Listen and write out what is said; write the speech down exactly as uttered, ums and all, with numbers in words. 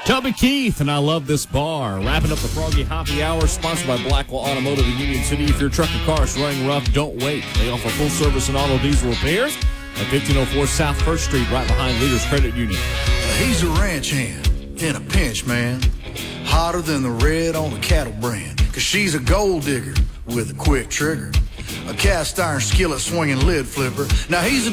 Toby Keith, and I love this bar. Wrapping up the Froggy Hoppy Hour, sponsored by Blackwell Automotive in Union City. If your truck or car is running rough, don't wait. They offer full service and auto diesel repairs at fifteen oh four South First Street, right behind Leaders Credit Union. He's a ranch hand in a pinch, man. Hotter than the red on a cattle brand. Cause she's a gold digger with a quick trigger. A cast iron skillet swinging lid flipper. Now he's a